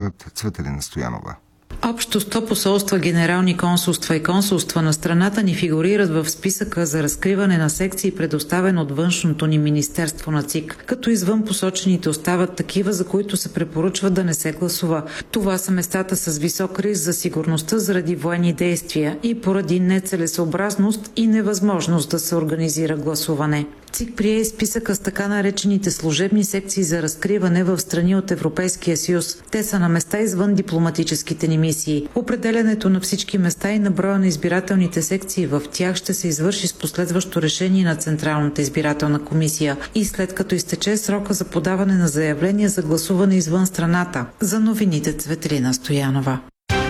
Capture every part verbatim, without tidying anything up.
коментарът Цветелина Стоянова. Общо сто посолства, генерални консулства и консулства на страната ни фигурират в списъка за разкриване на секции, предоставен от външното ни министерство на ЦИК, като извън посочените остават такива, за които се препоръчва да не се гласува. Това са местата с висок риск за сигурността заради военни действия и поради нецелесъобразност и невъзможност да се организира гласуване. ЦИК прие списъка с така наречените служебни секции за разкриване в страни от Европейския съюз. Те са на места извън дипломатическите ни мисии. Определянето на всички места и на броя на избирателните секции в тях ще се извърши с последващо решение на Централната избирателна комисия и след като изтече срока за подаване на заявления за гласуване извън страната. За новините Цветелина Стоянова.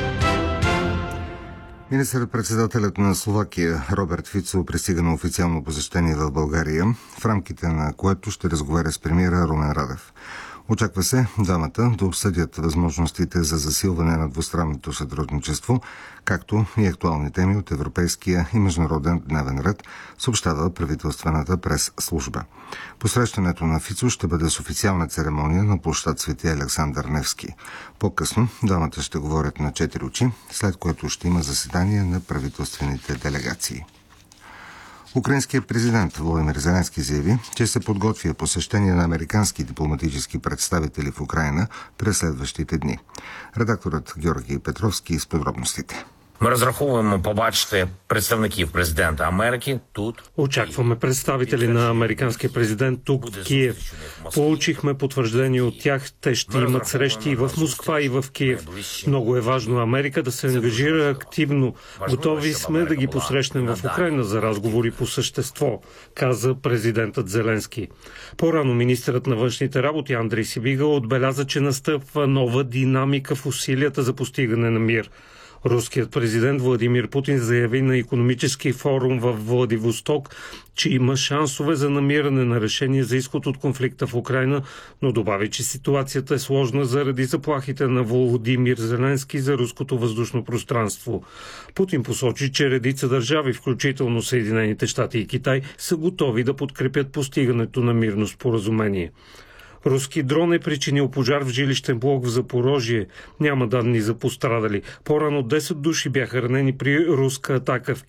Министър-председателят на Словакия Роберт Фицо пристига на официално посещение в България, в рамките на което ще разговаря с премиера Румен Радев. Очаква се двамата да обсъдят възможностите за засилване на двустранното сътрудничество, както и актуални теми от европейския и международен дневен ред, съобщава правителствената прес-служба. Посрещането на Фицо ще бъде с официална церемония на площад Свети Александър Невски. По-късно двамата ще говорят на четири очи, след което ще има заседание на правителствените делегации. Украинският президент Володимир Зеленски заяви, че се подготвя посещение на американски дипломатически представители в Украйна през следващите дни. Редакторът Георгий Петровски с подробностите. Ми розраховуємо побачити представників президента Америки тут. Очакваме представители на американския президент тук в Киев. Получихме потвърждение от тях. Те ще имат срещи и в Москва, и в Киев. Много е важно Америка да се ангажира активно. Готови сме да ги посрещнем в Украйна за разговори по същество, каза президентът Зеленски. По-рано министърът на външните работи Андрей Сибига отбеляза, че настъпва нова динамика в усилията за постигане на мир. Руският президент Владимир Путин заяви на икономически форум в Владивосток, че има шансове за намиране на решение за изход от конфликта в Украйна, но добави, че ситуацията е сложна заради заплахите на Володимир Зеленски за руското въздушно пространство. Путин посочи, че редица държави, включително Съединените щати и Китай, са готови да подкрепят постигането на мирно споразумение. Руски дрон е причинил пожар в жилищен блок в Запорожие. Няма данни за пострадали. По-рано десет души бяха ранени при руска атака в